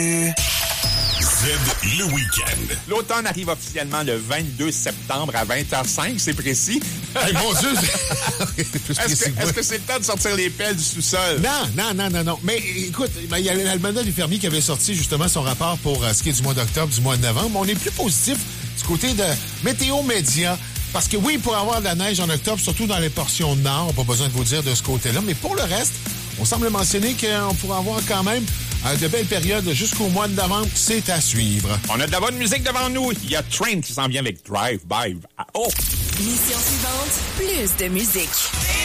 Le week-end. L'automne arrive officiellement le 22 septembre à 20h05, c'est précis. Hey, mon Dieu! Est-ce que c'est le temps de sortir les pelles du sous-sol? Non. Mais écoute, il y a l'Almanach des fermiers qui avait sorti justement son rapport pour ce qui est du mois d'octobre, du mois de novembre. On est plus positif du côté de Météo Média. Parce que oui, pour avoir de la neige en octobre, surtout dans les portions nord, pas besoin de vous dire de ce côté-là. Mais pour le reste, on semble mentionner qu'on pourra avoir quand même de belles périodes jusqu'au mois de novembre. C'est à suivre. On a de la bonne musique devant nous. Il y a Train qui s'en vient avec Drive By. Oh! Mission suivante, plus de musique.